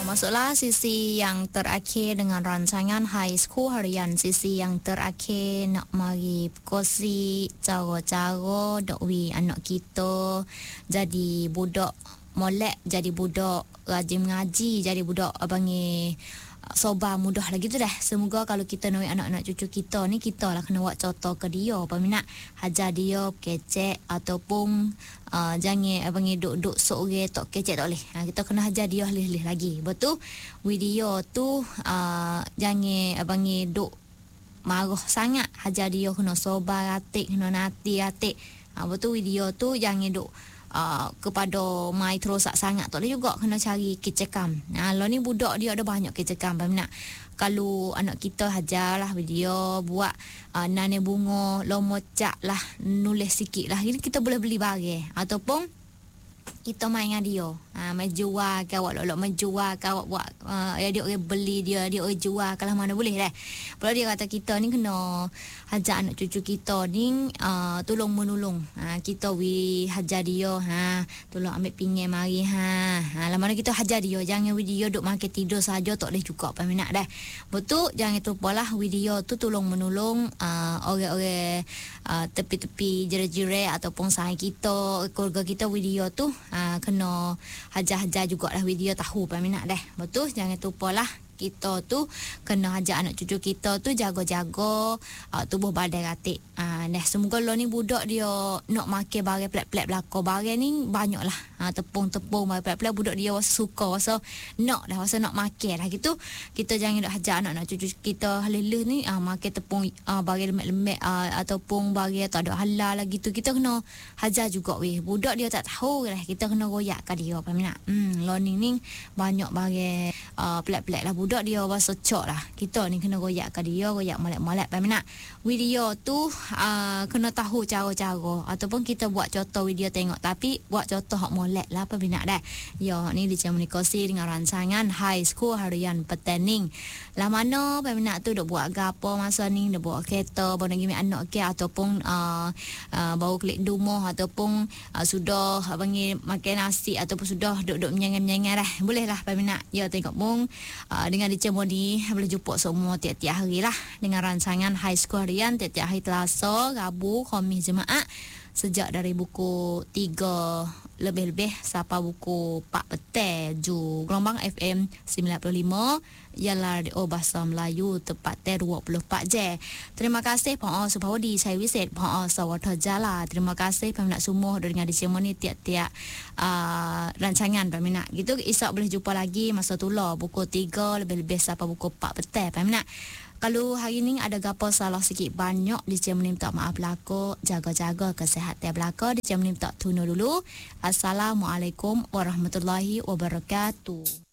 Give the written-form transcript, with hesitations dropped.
Masuklah sisi yang terakhir dengan rancangan High School Harian. Sisi yang terakhir nak mari kongsi cara-cara dok wi anak kita jadi budak molek, jadi budak rajin mengaji, jadi budak abangi sobar mudah lagi tu dah. Semoga kalau kita nak anak-anak cucu kita ni, kita lah kena buat contoh ke dia apa minat hajar dia kecek ataupun jangan abangi duk seorang tok kecek tak boleh. Kita kena hajar dia lih-lih lagi. Betul video tu jangan abangi duk marah sangat, hajar dia kena sobar atik, kena nati atik. Betul video tu jangan duk kepada mai terosak sangat tak boleh juga, kena cari kecekam. Lo ni budak dia ada banyak kecekam nak. Kalau anak kita hajarlah video buat nane bunga lomocak lah, nulis sikit lah, ini kita boleh beli barang ataupun kita main dengan dia. Main jual ke awak lok main jual ke awak buat dia orang beli, dia orang jual kalau mana boleh dah. Kalau dia kata kita ni kena hajar anak cucu kita ni tolong menolong. Kita hajar dia, tolong ambil pinggir mari lah mana kita hajar dia, jangan video duk makan tidur saja tak boleh juga apa minat dah. Betul, jangan terlupalah video tu tolong menolong orang-orang tepi-tepi jere-jere ataupun sahabat kita, keluarga kita. Video tu kena hajar-hajar jugalah video tahu apa minat dah. Betul, jangan terlupalah kita tu kena hajar anak cucu kita tu jaga-jaga tubuh badan ratik. Semoga lo ni budak dia nak makan barang pelik-pelik belaka. Barang ni banyak lah. Tepung-tepung barang pelik-pelik budak dia suka, rasa nak dah, rasa nak makan lah gitu. Kita jangan nak hajar anak-anak cucu kita halil ni makan tepung barang lemak-lemak ataupun barang tak ada halal lah gitu. Kita kena hajar juga weh. Budak dia tak tahu lah, kita kena royakkan dia apa minat. Lo ni banyak barang pelik-pelik lah budak dia rasa cok lah. Kita ni kena royakkan dia, royak molek-molek apa minat. Video tu kena tahu cara-cara ataupun kita buat contoh video tengok, tapi buat contoh hak molek lah apa minat dah. Ya, ni dikomunikasi dengan rancangan High School Harian Petening. Lah mana apa minat tu duk buat gapo masa ni, duk buat kereta baru nak anak ke ataupun baru klik rumah ataupun sudah panggil makan nasi ataupun sudah duk menyangan-menyangan dah. Boleh lah apa minat. Ya, tengok mung dengan dicemoni boleh jumpa semua tiap-tiap hari lah dengan rancangan High School Harian tiap-tiap hari Selasa, Rabu, Khamis, Jumaat sejak dari buku 3 lebih-lebih sampai buku 4 petang ju gelombang FM 95 ialah radio bahasa Melayu tepat 24 jam. Terima kasih Pak Supawadi, saya Wiset Pak Sawata Jala. Terima kasih peminat semua dengan dicemoni tiap-tiap rancangan peminat. Gitu esok boleh jumpa lagi masa tulah buku 3 lebih-lebih sampai buku 4 petang peminat. Kalau hari ni ada gapo salah sikit banyak, DJ minta maaf belaka, jaga-jaga kesihatan belaka, DJ minta tunu dulu. Assalamualaikum warahmatullahi wabarakatuh.